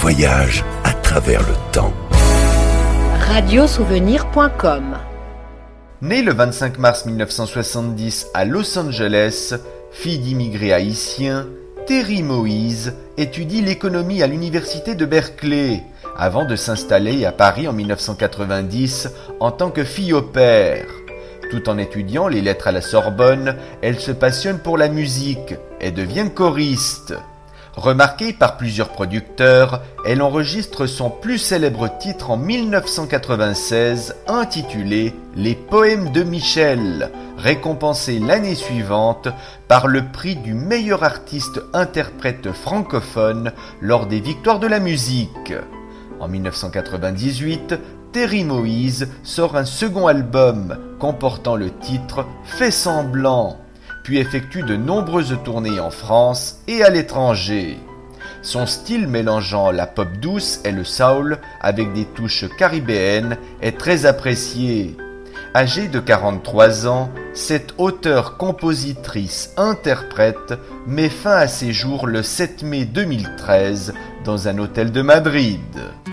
voyage à travers le temps. Radiosouvenir.com. Née le 25 mars 1970 à Los Angeles, fille d'immigrés haïtiens, Terry Moïse étudie l'économie à l'université de Berkeley, avant de s'installer à Paris en 1990 en tant que fille au pair. Tout en étudiant les lettres à la Sorbonne, elle se passionne pour la musique et devient choriste. Remarquée par plusieurs producteurs, elle enregistre son plus célèbre titre en 1996, intitulé « Les poèmes de Michel », récompensé l'année suivante par le prix du meilleur artiste-interprète francophone lors des Victoires de la musique. En 1998, Terry Moïse sort un second album comportant le titre « Fais semblant », puis effectue de nombreuses tournées en France et à l'étranger. Son style mélangeant la pop douce et le soul avec des touches caribéennes est très apprécié. Âgée de 43 ans, cette auteure-compositrice-interprète met fin à ses jours le 7 mai 2013 dans un hôtel de Madrid.